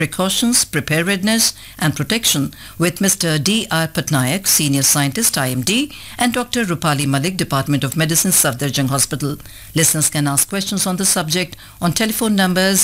Precautions, Preparedness and Protection with Mr. D.R. Patnaik, Senior Scientist, IMD, and Dr. Rupali Malik, Department of Medicine, Safdarjung Hospital. Listeners can ask questions on the subject on telephone numbers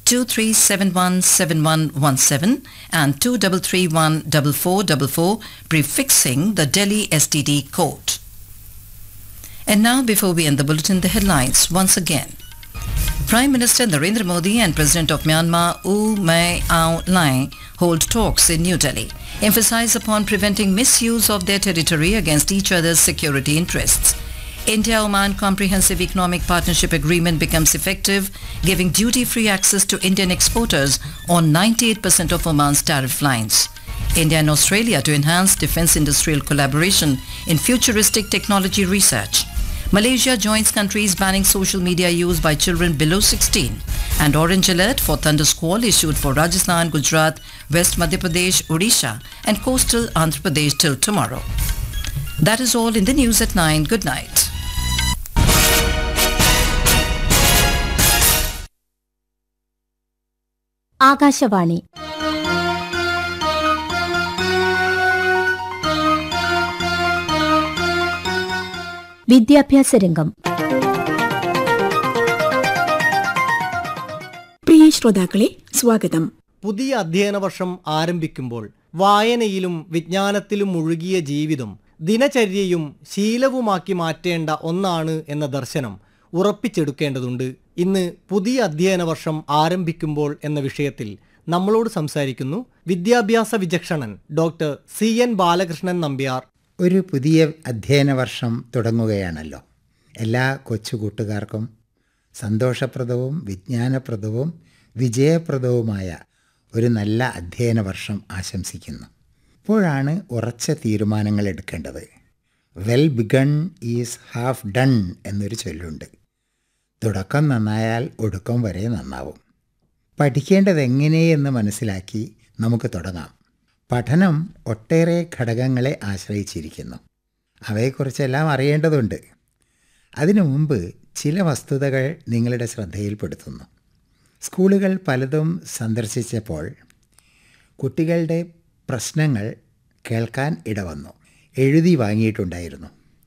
23717117 and 23314444, prefixing the Delhi STD code. And now, before we end the bulletin, the headlines once again. Prime Minister Narendra Modi and President of Myanmar U Main Aung Hlaing hold talks in New Delhi, emphasize upon preventing misuse of their territory against each other's security interests. India-Oman Comprehensive Economic Partnership Agreement becomes effective, giving duty-free access to Indian exporters on 98% of Oman's tariff lines. India and Australia to enhance defence industrial collaboration in futuristic technology research. Malaysia joins countries banning social media use by children below 16. And orange alert for thunder squall issued for Rajasthan, Gujarat, West Madhya Pradesh, Odisha and coastal Andhra Pradesh till tomorrow. That is all in the news at 9. Good night. Akashvani വിദ്യാഭ്യാസ രംഗം. പ്രിയ ശ്രോതാക്കളെ, സ്വാഗതം. പുതിയ അധ്യയന വർഷം ആരംഭിക്കുമ്പോൾ വായനയിലും വിജ്ഞാനത്തിലും മുഴുകിയ ജീവിതം ദിനചര്യയും ശീലവുമാക്കി മാറ്റേണ്ട ഒന്നാണ് എന്ന ദർശനം ഉറപ്പിച്ചെടുക്കേണ്ടതുണ്ട്. ഇന്ന് പുതിയ അധ്യയന വർഷം ആരംഭിക്കുമ്പോൾ എന്ന വിഷയത്തിൽ നമ്മളോട് സംസാരിക്കുന്നു വിദ്യാഭ്യാസ വിചക്ഷണൻ ഡോക്ടർ CN ബാലകൃഷ്ണൻ നമ്പ്യാർ. ഒരു പുതിയ അധ്യയന വർഷം തുടങ്ങുകയാണല്ലോ. എല്ലാ കൊച്ചു കൂട്ടുകാർക്കും സന്തോഷപ്രദവും വിജ്ഞാനപ്രദവും വിജയപ്രദവുമായ ഒരു നല്ല അധ്യയന വർഷം ആശംസിക്കുന്നു. ഇപ്പോഴാണ് ഉറച്ച തീരുമാനങ്ങൾ എടുക്കേണ്ടത്. Well begun is half done എന്നൊരു ചൊല്ലുണ്ട്. തുടക്കം നന്നായാൽ ഒടുക്കം വരെ നന്നാവും. പഠിക്കേണ്ടത് എങ്ങനെയെന്ന് മനസ്സിലാക്കി നമുക്ക് തുടങ്ങാം. പഠനം ഒട്ടേറെ ഘടകങ്ങളെ ആശ്രയിച്ചിരിക്കുന്നു. അവയെക്കുറിച്ചെല്ലാം അറിയേണ്ടതുണ്ട്. അതിനു മുമ്പ് ചില വസ്തുതകൾ നിങ്ങളുടെ ശ്രദ്ധയിൽപ്പെടുത്തുന്നു. സ്കൂളുകൾ പലതും സന്ദർശിച്ചപ്പോൾ കുട്ടികളുടെ പ്രശ്നങ്ങൾ കേൾക്കാൻ ഇടവന്നു. എഴുതി വാങ്ങിയിട്ടുണ്ടായിരുന്നു.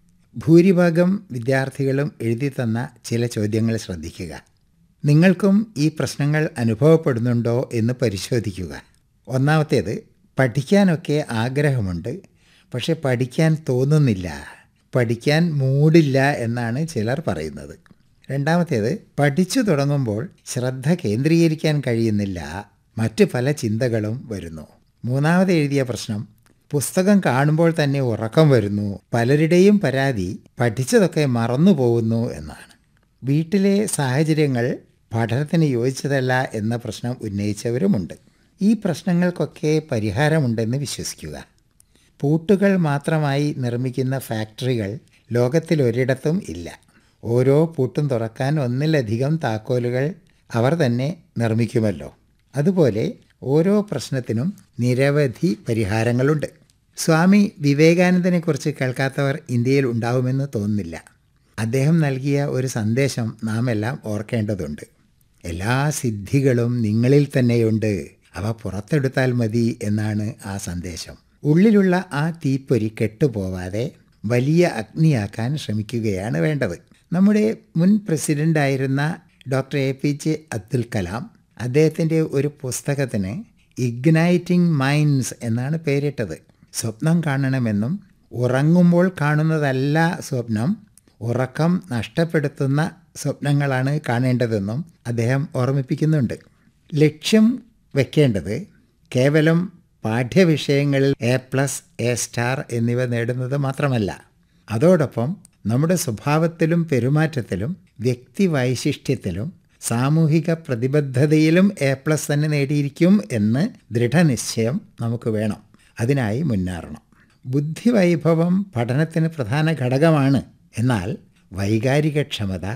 ഭൂരിഭാഗം വിദ്യാർത്ഥികളും എഴുതി തന്ന ചില ചോദ്യങ്ങൾ ശ്രദ്ധിക്കുക. നിങ്ങൾക്കും ഈ പ്രശ്നങ്ങൾ അനുഭവപ്പെടുന്നുണ്ടോ എന്ന് പരിശോധിക്കുക. ഒന്നാമത്തേത്, പഠിക്കാനൊക്കെ ആഗ്രഹമുണ്ട്, പക്ഷെ പഠിക്കാൻ തോന്നുന്നില്ല, പഠിക്കാൻ മൂടില്ല എന്നാണ് ചിലർ പറയുന്നത്. രണ്ടാമത്തേത്, പഠിച്ചു തുടങ്ങുമ്പോൾ ശ്രദ്ധ കേന്ദ്രീകരിക്കാൻ കഴിയുന്നില്ല, മറ്റു പല ചിന്തകളും വരുന്നു. മൂന്നാമത് എഴുതിയ പ്രശ്നം, പുസ്തകം കാണുമ്പോൾ തന്നെ ഉറക്കം വരുന്നു. പലരുടെയും പരാതി പഠിച്ചതൊക്കെ മറന്നു പോകുന്നു എന്നാണ്. വീട്ടിലെ സാഹചര്യങ്ങൾ പഠനത്തിന് യോജിച്ചതല്ല എന്ന പ്രശ്നം ഉന്നയിച്ചവരുമുണ്ട്. ഈ പ്രശ്നങ്ങൾക്കൊക്കെ പരിഹാരമുണ്ടെന്ന് വിശ്വസിക്കുക. പൂട്ടുകൾ മാത്രമായി നിർമ്മിക്കുന്ന ഫാക്ടറികൾ ലോകത്തിലൊരിടത്തും ഇല്ല. ഓരോ പൂട്ടും തുറക്കാൻ ഒന്നിലധികം താക്കോലുകൾ അവർ തന്നെ നിർമ്മിക്കുമല്ലോ. അതുപോലെ ഓരോ പ്രശ്നത്തിനും നിരവധി പരിഹാരങ്ങളുണ്ട്. സ്വാമി വിവേകാനന്ദനെക്കുറിച്ച് കേൾക്കാത്തവർ ഇന്ത്യയിൽ ഉണ്ടാവുമെന്ന് തോന്നുന്നില്ല. അദ്ദേഹം നൽകിയ ഒരു സന്ദേശം നാം എല്ലാം ഓർക്കേണ്ടതുണ്ട്. എല്ലാ സിദ്ധികളും നിങ്ങളിൽ തന്നെയുണ്ട്, അവ പുറത്തെടുത്താൽ മതി എന്നാണ് ആ സന്ദേശം. ഉള്ളിലുള്ള ആ തീപ്പൊരി കെട്ടുപോവാതെ വലിയ അഗ്നിയാക്കാൻ ശ്രമിക്കുകയാണ് വേണ്ടത്. നമ്മുടെ മുൻ പ്രസിഡൻ്റായിരുന്ന ഡോക്ടർ APJ അബ്ദുൽ കലാം അദ്ദേഹത്തിൻ്റെ ഒരു പുസ്തകത്തിന് ഇഗ്നൈറ്റിംഗ് മൈൻഡ്സ് എന്നാണ് പേരിട്ടത്. സ്വപ്നം കാണണമെന്നും ഉറങ്ങുമ്പോൾ കാണുന്നതല്ല സ്വപ്നം, ഉറക്കം നഷ്ടപ്പെടുത്തുന്ന സ്വപ്നങ്ങളാണ് കാണേണ്ടതെന്നും അദ്ദേഹം ഓർമ്മിപ്പിക്കുന്നുണ്ട്. ലക്ഷ്യം വയ്ക്കേണ്ടത് കേവലം പാഠ്യവിഷയങ്ങളിൽ A+, A* എന്നിവ നേടുന്നത് മാത്രമല്ല, അതോടൊപ്പം നമ്മുടെ സ്വഭാവത്തിലും പെരുമാറ്റത്തിലും വ്യക്തിവൈശിഷ്ട്യത്തിലും സാമൂഹിക പ്രതിബദ്ധതയിലും A+ തന്നെ നേടിയിരിക്കും എന്ന് ദൃഢനിശ്ചയം നമുക്ക് വേണം. അതിനായി മുന്നേറണം. ബുദ്ധിവൈഭവം പഠനത്തിന് പ്രധാന ഘടകമാണ്. എന്നാൽ വൈകാരികക്ഷമത,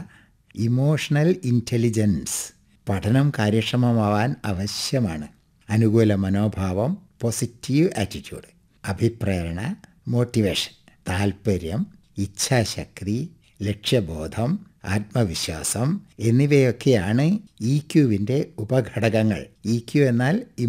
ഇമോഷണൽ ഇൻ്റലിജൻസ് പഠനം കാര്യക്ഷമമാവാൻ ആവശ്യമാണ്. അനുകൂല മനോഭാവം, പോസിറ്റീവ് ആറ്റിറ്റ്യൂഡ്, അഭിപ്രേരണ, മോട്ടിവേഷൻ, താൽപ്പര്യം, ഇച്ഛാശക്തി, ലക്ഷ്യബോധം, ആത്മവിശ്വാസം എന്നിവയൊക്കെയാണ് ഇ ക്യുവിൻ്റെ ഉപഘടകങ്ങൾ. ഇ ക്യു എന്നാൽ